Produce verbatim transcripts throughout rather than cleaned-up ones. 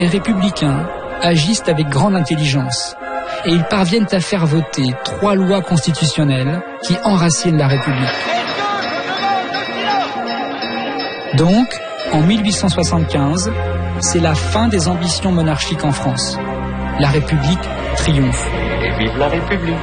Les républicains agissent avec grande intelligence et ils parviennent à faire voter trois lois constitutionnelles qui enracinent la République. Donc, en mille huit cent soixante-quinze, c'est la fin des ambitions monarchiques en France. La République triomphe. Et vive la République!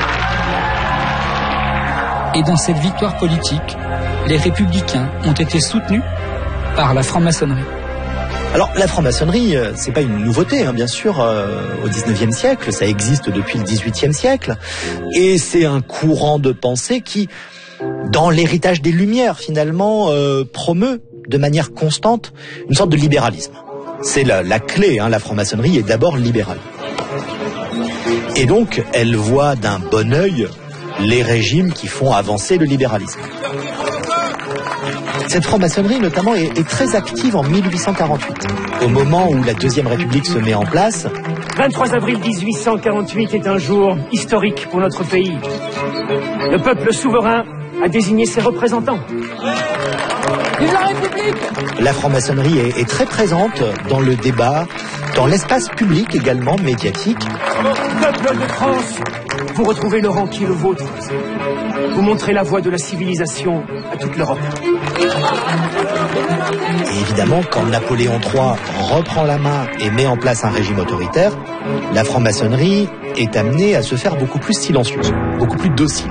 Et dans cette victoire politique, les républicains ont été soutenus par la franc-maçonnerie. Alors la franc-maçonnerie, euh, c'est pas une nouveauté, hein, bien sûr, euh, au dix-neuvième siècle, ça existe depuis le dix-huitième siècle, et c'est un courant de pensée qui, dans l'héritage des Lumières, finalement, euh, promeut de manière constante une sorte de libéralisme. C'est la, la clé, hein, la franc-maçonnerie est d'abord libérale. Et donc, elle voit d'un bon œil les régimes qui font avancer le libéralisme. Cette franc-maçonnerie, notamment, est, est très active en mille huit cent quarante-huit, au moment où la Deuxième République se met en place. vingt-trois avril mille huit cent quarante-huit est un jour historique pour notre pays. Le peuple souverain a désigné ses représentants. Vive la République! La franc-maçonnerie est, est très présente dans le débat, dans l'espace public également, médiatique. Peuple de France, vous retrouvez le rang qui est le vôtre. Vous montrez la voie de la civilisation à toute l'Europe. Et évidemment, quand Napoléon trois reprend la main et met en place un régime autoritaire, la franc-maçonnerie est amenée à se faire beaucoup plus silencieuse, beaucoup plus docile.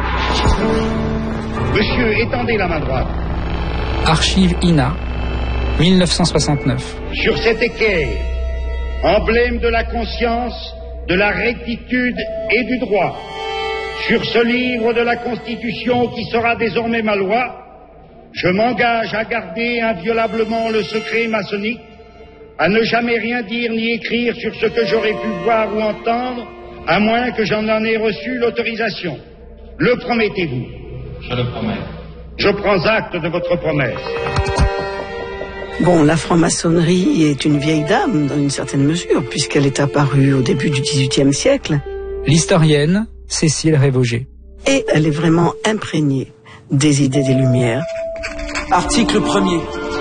Monsieur, étendez la main droite. Archives I N A, mille neuf cent soixante-neuf. Sur cet équerre, emblème de la conscience, de la rectitude et du droit, sur ce livre de la Constitution qui sera désormais ma loi, je m'engage à garder inviolablement le secret maçonnique, à ne jamais rien dire ni écrire sur ce que j'aurais pu voir ou entendre, à moins que j'en en ai reçu l'autorisation. Le promettez-vous? Je le promets. Je prends acte de votre promesse. Bon, la franc-maçonnerie est une vieille dame, dans une certaine mesure, puisqu'elle est apparue au début du dix-huitième siècle. L'historienne Cécile Révauger. Et elle est vraiment imprégnée des idées des Lumières. Article premier.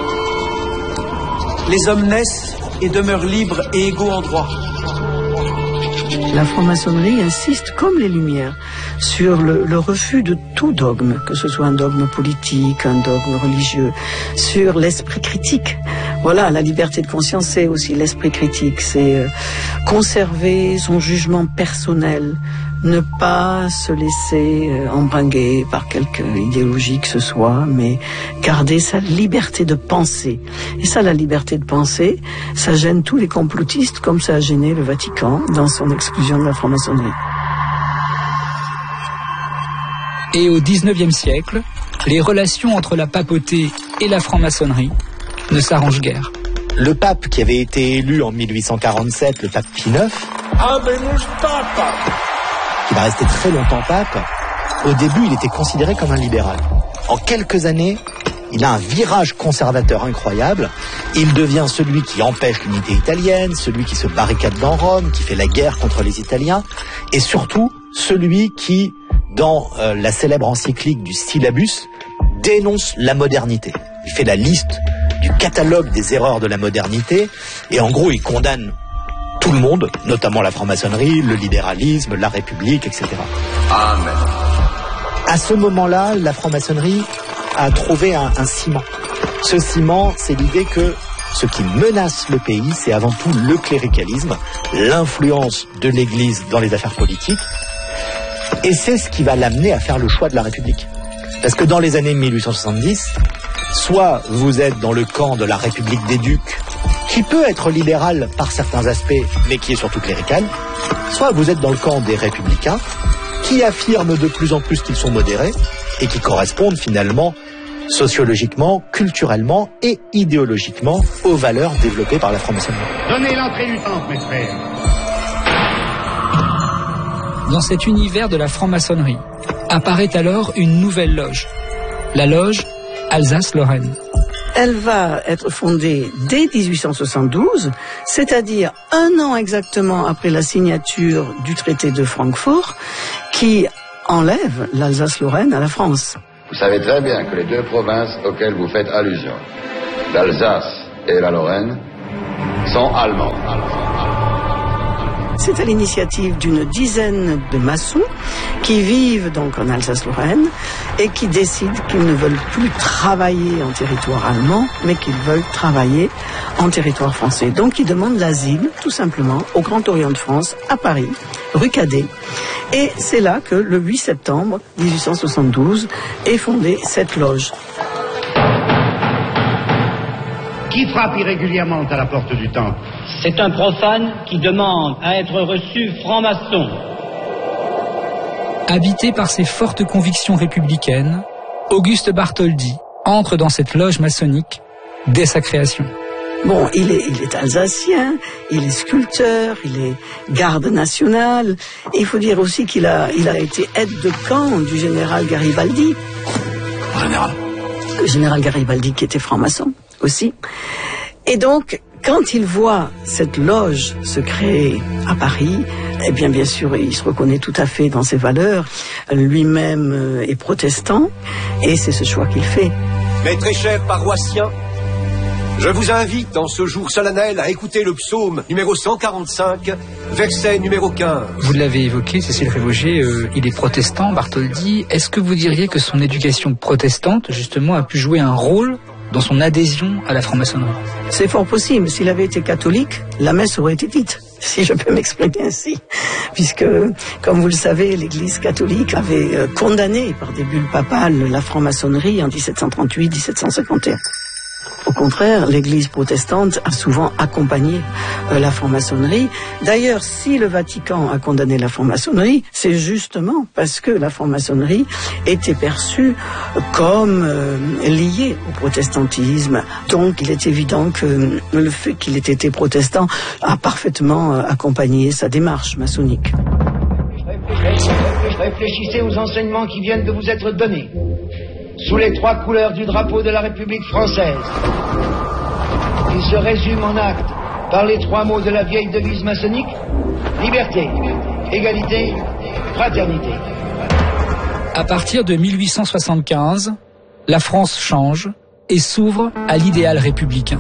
Les hommes naissent et demeurent libres et égaux en droit. La franc-maçonnerie insiste, comme les Lumières, sur le, le refus de tout dogme, que ce soit un dogme politique, un dogme religieux, sur l'esprit critique. Voilà, la liberté de conscience, c'est aussi l'esprit critique, c'est euh, conserver son jugement personnel, ne pas se laisser euh, embringuer par quelque idéologie que ce soit, mais garder sa liberté de penser. Et ça, la liberté de penser, ça gêne tous les complotistes, comme ça a gêné le Vatican dans son exclusion de la franc-maçonnerie. Et au dix-neuvième siècle, les relations entre la papauté et la franc-maçonnerie ne s'arrangent guère. Le pape qui avait été élu en mille huit cent quarante-sept, le pape Pie neuf, qui va rester très longtemps pape, au début il était considéré comme un libéral. En quelques années, il a un virage conservateur incroyable. Il devient celui qui empêche l'unité italienne, celui qui se barricade dans Rome, qui fait la guerre contre les Italiens, et surtout celui qui, dans euh, la célèbre encyclique du Syllabus, dénonce la modernité. Il fait la liste du catalogue des erreurs de la modernité, et en gros il condamne tout le monde, notamment la franc-maçonnerie, le libéralisme, la République, et cetera. Amen. À ce moment-là, la franc-maçonnerie a trouvé un, un ciment. Ce ciment, c'est l'idée que ce qui menace le pays, c'est avant tout le cléricalisme, l'influence de l'Église dans les affaires politiques, et c'est ce qui va l'amener à faire le choix de la République. Parce que dans les années mille huit cent soixante-dix, soit vous êtes dans le camp de la République des ducs, qui peut être libéral par certains aspects, mais qui est surtout clérical, soit vous êtes dans le camp des républicains, qui affirment de plus en plus qu'ils sont modérés, et qui correspondent finalement, sociologiquement, culturellement et idéologiquement, aux valeurs développées par la franc-maçonnerie. Donnez l'entrée du temple, mes frères. Dans cet univers de la franc-maçonnerie, apparaît alors une nouvelle loge, la loge Alsace-Lorraine. Elle va être fondée dès dix-huit cent soixante-douze, c'est-à-dire un an exactement après la signature du traité de Francfort, qui enlève l'Alsace-Lorraine à la France. Vous savez très bien que les deux provinces auxquelles vous faites allusion, l'Alsace et la Lorraine, sont allemands. C'est à l'initiative d'une dizaine de maçons qui vivent donc en Alsace-Lorraine et qui décident qu'ils ne veulent plus travailler en territoire allemand, mais qu'ils veulent travailler en territoire français. Donc ils demandent l'asile, tout simplement, au Grand Orient de France, à Paris, rue Cadet. Et c'est là que, le huit septembre dix-huit cent soixante-douze, est fondée cette loge. Qui frappe irrégulièrement à la porte du temple? C'est un profane qui demande à être reçu franc-maçon. Habité par ses fortes convictions républicaines, Auguste Bartholdi entre dans cette loge maçonnique dès sa création. Bon, il est, il est alsacien, il est sculpteur, il est garde national. Et il faut dire aussi qu'il a, il a été aide de camp du général Garibaldi. Général. Le général Garibaldi qui était franc-maçon aussi. Et donc, quand il voit cette loge se créer à Paris, eh bien, bien sûr, il se reconnaît tout à fait dans ses valeurs. Lui-même est protestant et c'est ce choix qu'il fait. Mes très chers paroissiens, je vous invite dans ce jour solennel à écouter le psaume numéro cent quarante-cinq, verset numéro quinze. Vous l'avez évoqué, Cécile Révauger, euh, il est protestant, Bartholdi. Est-ce que vous diriez que son éducation protestante, justement, a pu jouer un rôle dans son adhésion à la franc-maçonnerie? C'est fort possible. S'il avait été catholique, la messe aurait été dite, si je peux m'exprimer ainsi. Puisque, comme vous le savez, l'Église catholique avait condamné par des bulles papales la franc-maçonnerie en dix-sept cent trente-huit dix-sept cent cinquante et un. Au contraire, l'Église protestante a souvent accompagné euh, la franc-maçonnerie. D'ailleurs, si le Vatican a condamné la franc-maçonnerie, c'est justement parce que la franc-maçonnerie était perçue comme euh, liée au protestantisme. Donc, il est évident que le fait qu'il ait été protestant a parfaitement euh, accompagné sa démarche maçonnique. Réfléchissez aux enseignements qui viennent de vous être donnés. Sous les trois couleurs du drapeau de la République française. Il se résume en actes par les trois mots de la vieille devise maçonnique: liberté, égalité, fraternité. À partir de mille huit cent soixante-quinze, la France change et s'ouvre à l'idéal républicain.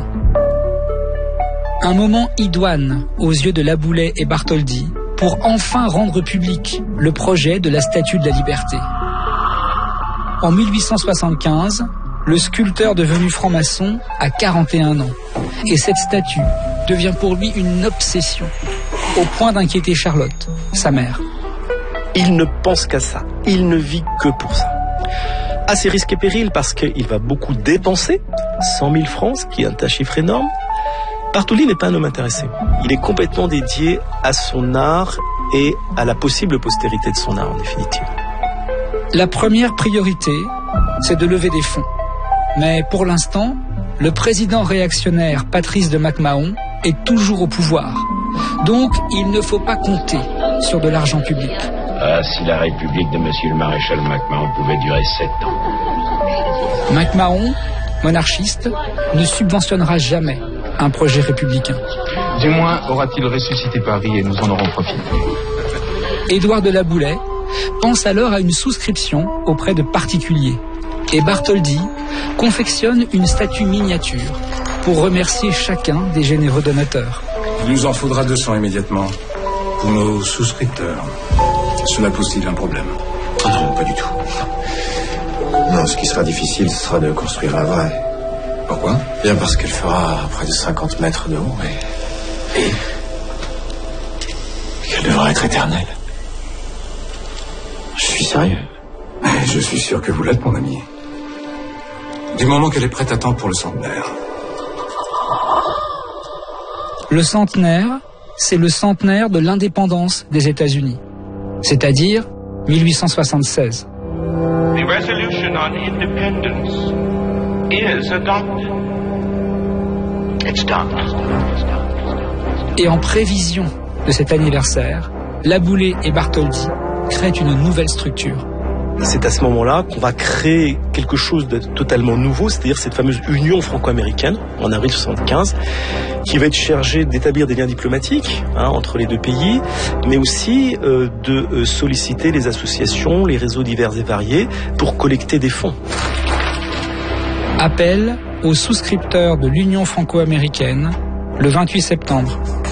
Un moment idoine aux yeux de Laboulaye et Bartholdi pour enfin rendre public le projet de la Statue de la Liberté. En mille huit cent soixante-quinze, le sculpteur devenu franc-maçon a quarante et un ans. Et cette statue devient pour lui une obsession, au point d'inquiéter Charlotte, sa mère. Il ne pense qu'à ça. Il ne vit que pour ça. À ses risques et périls, parce qu'il va beaucoup dépenser, cent mille francs, ce qui est un chiffre énorme. Bartholdi n'est pas un homme intéressé. Il est complètement dédié à son art et à la possible postérité de son art, en définitive. La première priorité, c'est de lever des fonds. Mais pour l'instant, le président réactionnaire Patrice de MacMahon est toujours au pouvoir. Donc, il ne faut pas compter sur de l'argent public. Ah, si la République de Monsieur le Maréchal MacMahon pouvait durer sept ans. MacMahon, monarchiste, ne subventionnera jamais un projet républicain. Du moins, aura-t-il ressuscité Paris et nous en aurons profité. Édouard de Laboulaye pense alors à une souscription auprès de particuliers. Et Bartholdi confectionne une statue miniature pour remercier chacun des généreux donateurs. Il nous en faudra deux cents immédiatement pour nos souscripteurs. Cela pose-t-il un problème? Ah non, pas du tout. Non, ce qui sera difficile, ce sera de construire la vraie. Pourquoi? Bien parce qu'elle fera près de cinquante mètres de haut et... et... qu'elle devra être éternelle. Je suis sérieux. Mais je suis sûr que vous l'êtes, mon ami. Du moment qu'elle est prête à temps pour le centenaire. Le centenaire, c'est le centenaire de l'indépendance des États-Unis, c'est-à-dire mille huit cent soixante-seize. The resolution on independence is adopted. It's done. Et en prévision de cet anniversaire, Laboulaye et Bartholdi créent une nouvelle structure. C'est à ce moment-là qu'on va créer quelque chose de totalement nouveau, c'est-à-dire cette fameuse Union franco-américaine, en avril soixante-quinze, qui va être chargée d'établir des liens diplomatiques hein, entre les deux pays, mais aussi euh, de euh, solliciter les associations, les réseaux divers et variés, pour collecter des fonds. Appel aux souscripteurs de l'Union franco-américaine le vingt-huit septembre.